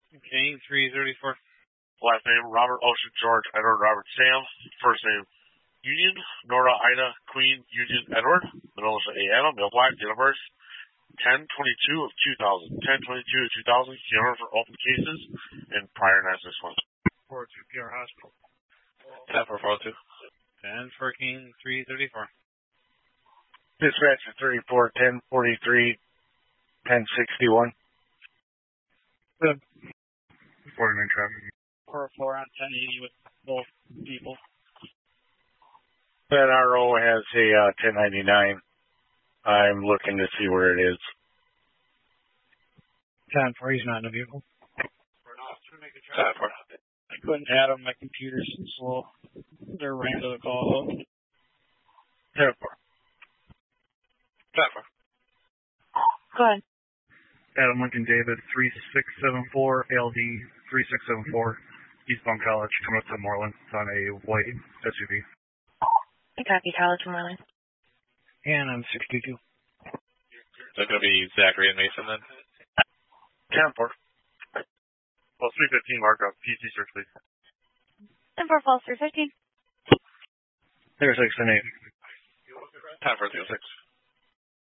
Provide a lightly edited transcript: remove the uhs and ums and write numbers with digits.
King 334. Last name Robert Ocean George Edward Robert Sam. First name Union Nora Ida Queen Union Edward. Middle initial A Adam. Male black. Date of birth 10/22 of 2000. 10/22 of 2000. Cure for open cases and prior 961. 402 PR Hospital. 10 for 402. 10 for King 334. Dispatch 34 1043 1061. Good. 49 traffic. 404 on 1080 with both people. That RO has a 1099. I'm looking to see where it is. 10 for he's not in the vehicle. 10 for. I couldn't add him. My computer's slow. They're ran to the call. 10 for. 10 for. Go ahead. Adam Lincoln David 3674 ALD 3674 Eastbound College coming up to Moreland. It's on a white SUV. I copy College Moreland. And I'm 62. So it's going to be Zachary and Mason then? 10 for. Well, 315 markup. PC search, please. 10 for false 315. 06 and 8. 10 for 06.